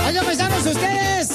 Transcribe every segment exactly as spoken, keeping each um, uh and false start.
Oigan, paisanos, ustedes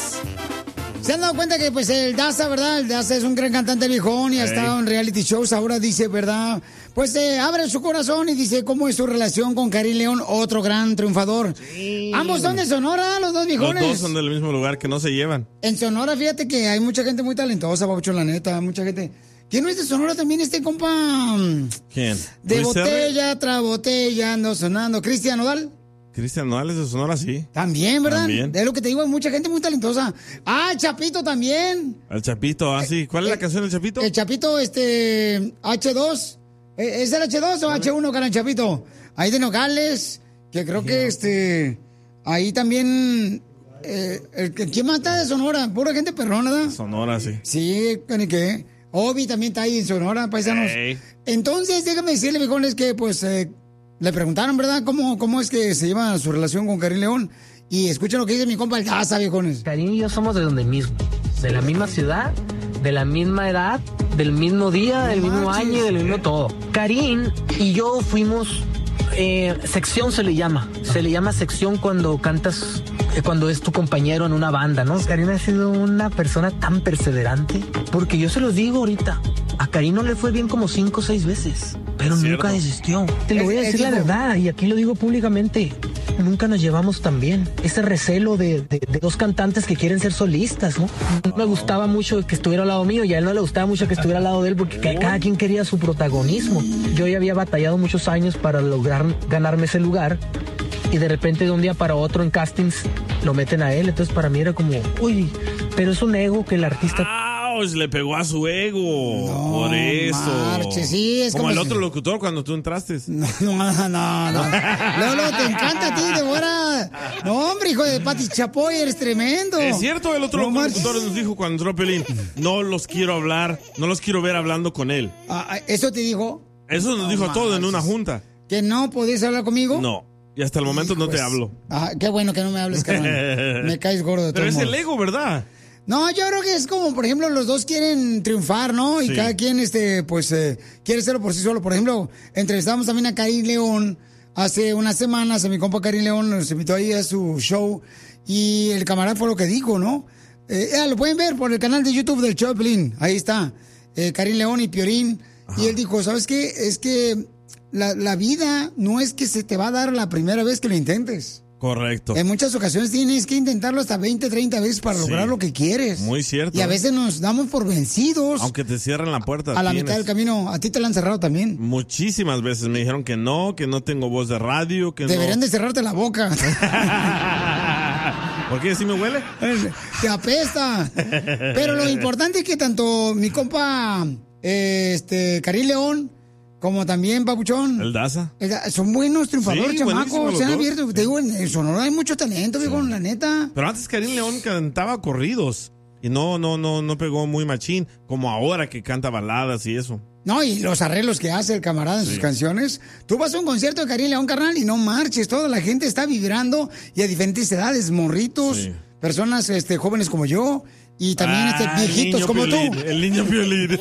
se han dado cuenta que pues el Daza, ¿verdad? El Daza es un gran cantante viejón y ha estado en reality shows. Ahora dice, ¿verdad? Pues eh, abre su corazón y dice cómo es su relación con Karim León, otro gran triunfador. Sí. Ambos son de Sonora, los dos viejones. Los dos son del mismo lugar, que no se llevan. En Sonora, fíjate que hay mucha gente muy talentosa, Papuchón, la neta, mucha gente. ¿Quién no es de Sonora también este compa? ¿Quién? De botella tras botella, ando sonando. ¿Cristian Nodal? Cristian Nodal es de Sonora, sí. También, ¿verdad? También. Es lo que te digo, hay mucha gente muy talentosa. Ah, el Chapito también. El Chapito, ah, sí. ¿Cuál es la canción del Chapito? El Chapito, este, hache dos. ¿Es el hache dos o hache uno, cara, el Chapito? Ahí de Nogales, que creo que, este, ahí también, eh, el, ¿quién más está de Sonora? Pura gente perrona, ¿verdad? Sonora, sí. Sí, ¿qué? Obi también está ahí en Sonora, paisanos. Hey. Entonces, déjame decirle, viejones, que, pues, eh, le preguntaron, ¿verdad? ¿Cómo, ¿Cómo es que se lleva su relación con Karim León? Y escuchen lo que dice mi compa el Daza, viejones. Karim y yo somos de donde mismo, de la misma ciudad, de la misma edad, del mismo día, del mismo año y del mismo todo. Karim y yo fuimos, eh, sección se le llama, se le llama sección cuando cantas, eh, cuando es tu compañero en una banda, ¿no? Karim ha sido una persona tan perseverante, porque yo se los digo ahorita, a Karim no le fue bien como cinco o seis veces, pero nunca desistió. Te lo voy a decir la verdad, y aquí lo digo públicamente. Nunca nos llevamos tan bien. Ese recelo de, de, de dos cantantes que quieren ser solistas, ¿no? No me gustaba mucho que estuviera al lado mío y a él no le gustaba mucho que estuviera al lado de él porque cada quien quería su protagonismo. Yo ya había batallado muchos años para lograr ganarme ese lugar y de repente de un día para otro en castings lo meten a él. Entonces para mí era como, uy, pero es un ego que el artista... Le pegó a su ego. No, por eso. Marche, sí, es como, como el si... otro locutor cuando tú entraste. No, no, no. no. Lolo, te encanta a ti, de buena. No, hombre, hijo de Pati Chapoy, eres tremendo. Es cierto, el otro no, locutor nos dijo cuando entró Pelín, no los quiero hablar, no los quiero ver hablando con él. Ah, ¿eso te dijo? Eso nos no, dijo a todos en una junta. ¿Que no podías hablar conmigo? No. Y hasta el momento Hijos. no te hablo. Ah, qué bueno que no me hables, carnal. Me caes gordo de todo. Pero es modo. el ego, ¿verdad? No, yo creo que es como, por ejemplo, los dos quieren triunfar, ¿no? Y sí. cada quien, este, pues, eh, quiere hacerlo por sí solo. Por ejemplo, entrevistamos también a Karim León hace unas semanas. A mi compa Karim León nos invitó ahí a su show. Y el camarada fue lo que dijo, ¿no? Eh, eh, lo pueden ver por el canal de YouTube del Choplin. Ahí está. Eh, Karim León y Piorín. Ajá. Y él dijo, ¿sabes qué? Es que la, la vida no es que se te va a dar la primera vez que lo intentes. Correcto. En muchas ocasiones tienes que intentarlo hasta veinte, treinta veces para sí, lograr lo que quieres. Muy cierto. Y a veces nos damos por vencidos. Aunque te cierren la puerta. A la tienes. mitad del camino. A ti te la han cerrado también. Muchísimas veces me dijeron que no, que no tengo voz de radio, que Deberían no... de cerrarte la boca. ¿Por qué? ¿Sí me huele? Te apesta. Pero lo importante es que tanto mi compa, eh, este, Karim León, como también Papuchón. ¿El Daza? Son buenos triunfadores, sí, chamacos. Se han abierto. Te digo, en Sonora hay mucho talento, sí. viejo, la neta. Pero antes Karim León cantaba corridos. Y no, no, no, no pegó muy machín. Como ahora que canta baladas y eso. No, y los arreglos que hace el camarada en sí. sus canciones. Tú vas a un concierto de Karim León, carnal, y no marches. Toda la gente está vibrando. Y a diferentes edades, morritos, sí. personas este, jóvenes como yo. Y también ah, este, viejitos como Piolín, tú. El niño Piolín.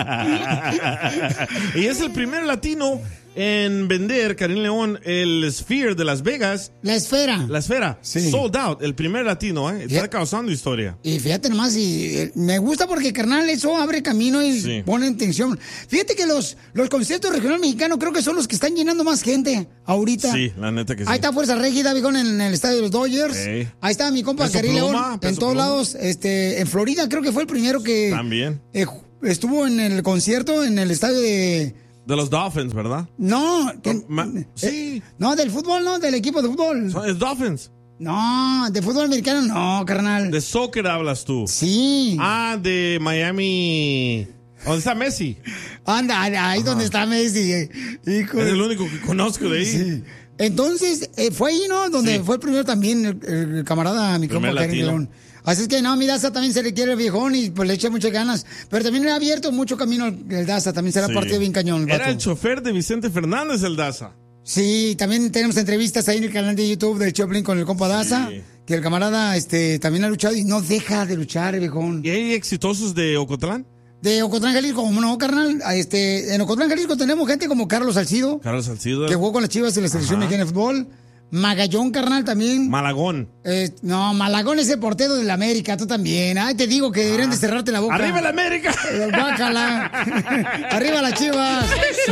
Y es el primer latino en vender, Karim León, el Sphere de Las Vegas. La esfera. La esfera. Sí. Sold out. El primer latino, ¿eh? Está fíjate, causando historia. Y fíjate nomás, y, eh, me gusta porque, carnal, eso abre camino y sí. pone en tensión. Fíjate que los, los conciertos regional mexicanos creo que son los que están llenando más gente ahorita. Sí, la neta que sí. Ahí está Fuerza Régida, vigón, en el estadio de los Dodgers. Sí. Ahí está mi compa Karim León. En todos pluma. lados. Este, en Florida creo que fue el primero que... También. Eh, estuvo en el concierto en el estadio de... De los Dolphins, ¿verdad? No. Que, Ma- sí. Eh, no, del fútbol, no, del equipo de fútbol. Es Dolphins. No, de fútbol americano no, carnal. De soccer hablas tú. Sí. Ah, de Miami. ¿Dónde está Messi? Anda, ahí Ajá. donde está Messi. Hijo. Es el único que conozco de ahí. Sí. Entonces, eh, fue ahí, ¿no? Donde sí. fue el primero también el, el camarada, mi compa Karim León. Así es que no, mi Daza también se le quiere el viejón y pues le echa muchas ganas. Pero también le ha abierto mucho camino el Daza, también se le ha sí. partido bien cañón. El Era el chofer de Vicente Fernández, el Daza. Sí, también tenemos entrevistas ahí en el canal de YouTube de Choplin con el compa Daza. Sí. Que el camarada este, también ha luchado y no deja de luchar, el viejón. ¿Y hay exitosos de Ocotlán? De Ocotlán, Jalisco, como no, carnal. Este, en Ocotlán, Jalisco tenemos gente como Carlos Salcido. Carlos Salcido. Que jugó con las Chivas en la selección mexicana de fútbol. Magallón, carnal, también. Malagón. Eh, no, Malagón es el portero de la América, tú también. Ay, te digo que deberían de cerrarte la boca. ¡Arriba la América! Eh, Bácala. ¡Arriba las Chivas!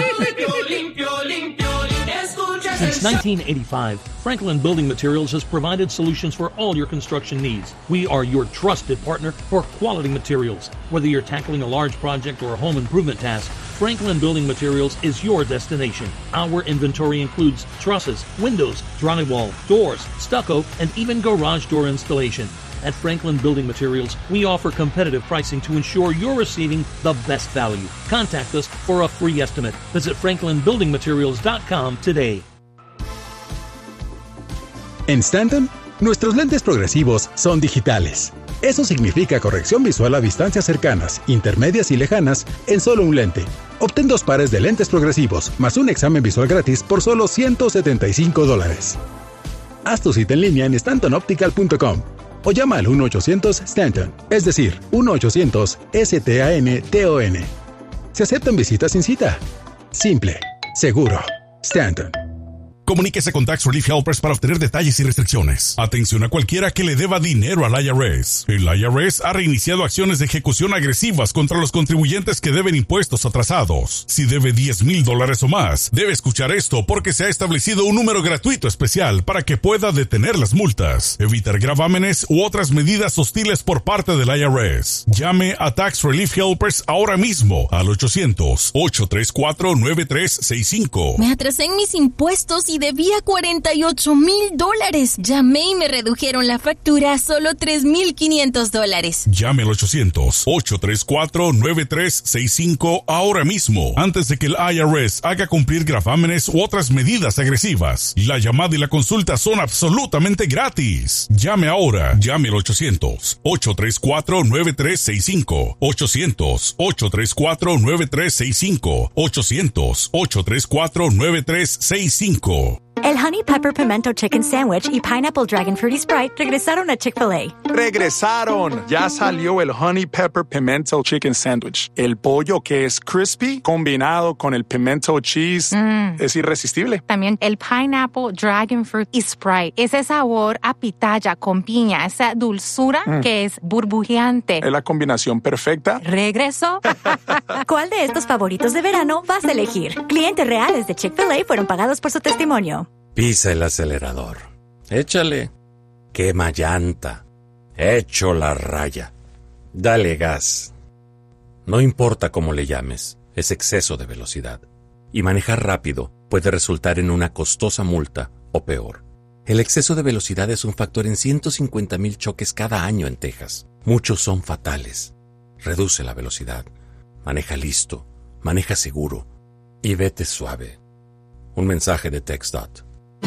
Since nineteen eighty-five, Franklin Building Materials has provided solutions for all your construction needs. We are your trusted partner for quality materials. Whether you're tackling a large project or a home improvement task, Franklin Building Materials is your destination. Our inventory includes trusses, windows, drywall, doors, stucco, and even garage door installation. At Franklin Building Materials, we offer competitive pricing to ensure you're receiving the best value. Contact us for a free estimate. Visit franklin building materials dot com today. En Stanton, nuestros lentes progresivos son digitales. Eso significa corrección visual a distancias cercanas, intermedias y lejanas en solo un lente. Obtén dos pares de lentes progresivos más un examen visual gratis por solo ciento setenta y cinco dólares. Haz tu cita en línea en stanton optical punto com o llama al uno ochocientos Stanton, es decir, uno ochocientos S T A N T O N. Se aceptan visitas sin cita. Simple, seguro. Stanton. Comuníquese con Tax Relief Helpers para obtener detalles y restricciones. Atención a cualquiera que le deba dinero al I R S. El I R S ha reiniciado acciones de ejecución agresivas contra los contribuyentes que deben impuestos atrasados. Si debe diez mil dólares o más, debe escuchar esto porque se ha establecido un número gratuito especial para que pueda detener las multas, evitar gravámenes u otras medidas hostiles por parte del I R S. Llame a Tax Relief Helpers ahora mismo al ochocientos, ocho tres cuatro, nueve tres seis cinco. Me atrasé en mis impuestos y debía cuarenta y ocho mil dólares. Llamé y me redujeron la factura a solo tres mil quinientos dólares. Llame al ochocientos, ocho tres cuatro, nueve tres seis cinco ahora mismo, antes de que el I R S haga cumplir gravámenes u otras medidas agresivas. La llamada y la consulta son absolutamente gratis. Llame ahora. Llame al ochocientos, ocho tres cuatro, nueve tres seis cinco. ochocientos, ocho tres cuatro, nueve tres seis cinco. ochocientos, ocho tres cuatro, nueve tres seis cinco. El Honey Pepper Pimento Chicken Sandwich y Pineapple Dragon Fruity Sprite regresaron a Chick-fil-A. ¡Regresaron! Ya salió el Honey Pepper Pimento Chicken Sandwich. El pollo que es crispy combinado con el pimento cheese mm. es irresistible. También el Pineapple Dragon Fruit y Sprite. Ese sabor a pitaya con piña, esa dulzura mm. que es burbujeante. Es la combinación perfecta. ¿Regresó? ¿Cuál de estos favoritos de verano vas a elegir? Clientes reales de Chick-fil-A fueron pagados por su testimonio. Pisa el acelerador. Échale. Quema llanta. Echo la raya. Dale gas. No importa cómo le llames, es exceso de velocidad. Y manejar rápido puede resultar en una costosa multa o peor. El exceso de velocidad es un factor en ciento cincuenta mil choques cada año en Texas. Muchos son fatales. Reduce la velocidad. Maneja listo. Maneja seguro. Y vete suave. Un mensaje de TxDOT.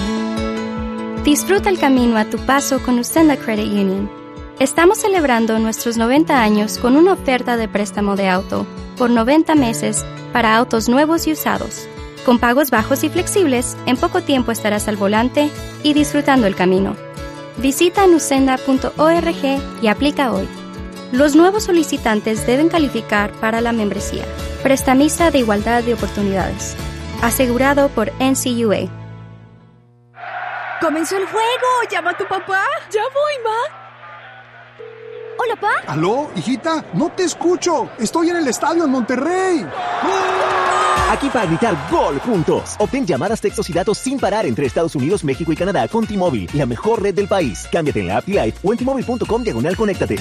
Disfruta el camino a tu paso con Usenda Credit Union. Estamos celebrando nuestros noventa años con una oferta de préstamo de auto por noventa meses para autos nuevos y usados. Con pagos bajos y flexibles, en poco tiempo estarás al volante y disfrutando el camino. Visita nusenda punto org y aplica hoy. Los nuevos solicitantes deben calificar para la membresía. Prestamista de Igualdad de Oportunidades. Asegurado por N C U A. ¡Comenzó el juego! ¡Llama a tu papá! ¡Ya voy, ma! Hola, pa. ¿Aló, hijita? No te escucho. Estoy en el estadio en Monterrey. Aquí para gritar gol juntos. Obtén llamadas, textos y datos sin parar entre Estados Unidos, México y Canadá con T-Mobile, la mejor red del país. Cámbiate en la app T-Life o en T Mobile punto com diagonal conéctate.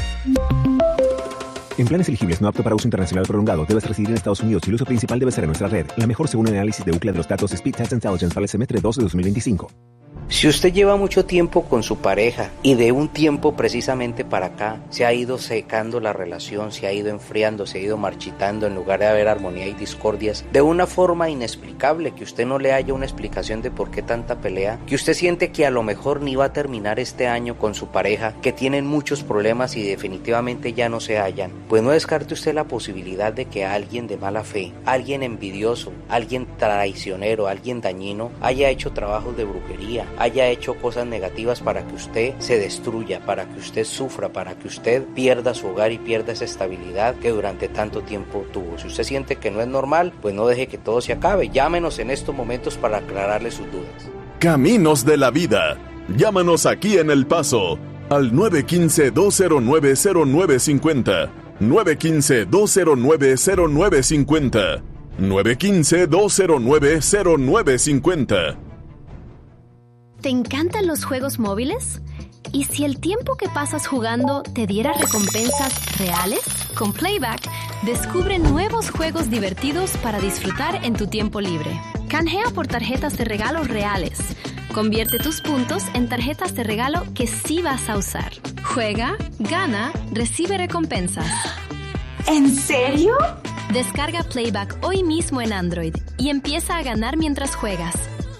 En planes elegibles no apto para uso internacional prolongado, debes residir en Estados Unidos y el uso principal debe ser en nuestra red. La mejor según el análisis de Ookla de los datos Speed Test Intelligence para el semestre dos de dos mil veinticinco. Si usted lleva mucho tiempo con su pareja y de un tiempo precisamente para acá se ha ido secando la relación, se ha ido enfriando, se ha ido marchitando en lugar de haber armonía y discordias de una forma inexplicable, que usted no le haya una explicación de por qué tanta pelea, que usted siente que a lo mejor ni va a terminar este año con su pareja, que tienen muchos problemas y definitivamente ya no se hallan, pues no descarte usted la posibilidad de que alguien de mala fe, alguien envidioso, alguien traicionero, alguien dañino haya hecho trabajos de brujería, haya hecho cosas negativas para que usted se destruya, para que usted sufra, para que usted pierda su hogar y pierda esa estabilidad que durante tanto tiempo tuvo. Si usted siente que no es normal, pues no deje que todo se acabe. Llámenos en estos momentos para aclararle sus dudas. Caminos de la Vida. Llámanos aquí en El Paso al nueve uno cinco, dos cero nueve, cero nueve cinco cero. nueve uno cinco, dos cero nueve, cero nueve cinco cero. nueve uno cinco, dos cero nueve, cero nueve cinco cero. ¿Te encantan los juegos móviles? ¿Y si el tiempo que pasas jugando te diera recompensas reales? Con Playback, descubre nuevos juegos divertidos para disfrutar en tu tiempo libre. Canjea por tarjetas de regalo reales. Convierte tus puntos en tarjetas de regalo que sí vas a usar. Juega, gana, recibe recompensas. ¿En serio? Descarga Playback hoy mismo en Android y empieza a ganar mientras juegas.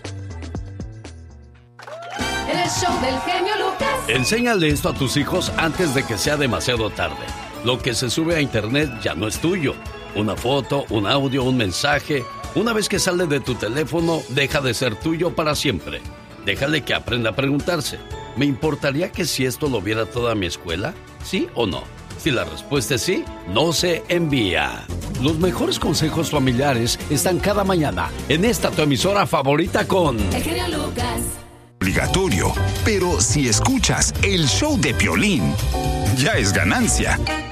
El show del genio Lucas. Enséñale esto a tus hijos antes de que sea demasiado tarde. Lo que se sube a internet ya no es tuyo. Una foto, un audio, un mensaje. Una vez que sale de tu teléfono, deja de ser tuyo para siempre. Déjale que aprenda a preguntarse: ¿me importaría que si esto lo viera toda mi escuela? ¿Sí o no? Si la respuesta es sí, no se envía. Los mejores consejos familiares están cada mañana en esta tu emisora favorita con... El genio Lucas. Obligatorio, pero si escuchas el show de Piolín, ya es ganancia.